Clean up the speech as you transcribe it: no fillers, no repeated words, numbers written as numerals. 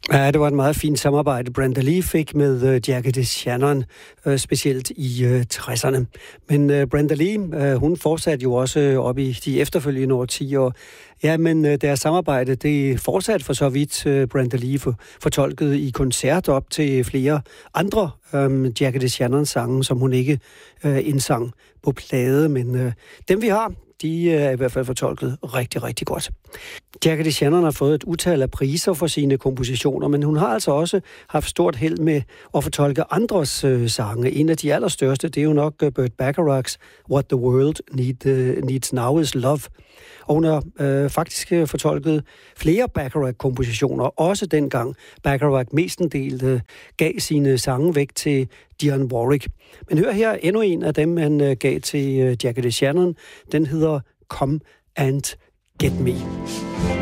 Ja, det var et meget fint samarbejde, Brenda Lee fik med Jackie DeShannon, specielt i 60'erne. Men Brenda Lee, hun fortsatte jo også op i de efterfølgende årtier. Ja, men deres samarbejde, det fortsatte for så vidt Brenda Lee fortolket i koncert op til flere andre Jackie DeShannon sange, som hun ikke indsang på plade. Men dem vi har, de er i hvert fald fortolket rigtig, rigtig godt. Jackie DeShannon har fået et utal af priser for sine kompositioner, men hun har altså også haft stort held med at fortolke andres sange. En af de allerstørste, det er jo nok Burt Bacharachs What the World Needs Now is Love. Og hun har faktisk fortolket flere Bacharach-kompositioner, også dengang Bacharach mestendels gav sine sange væk til Dionne Warwick. Men hør her endnu en af dem, han gav til Jackie DeShannon. Den hedder Come and Get Me.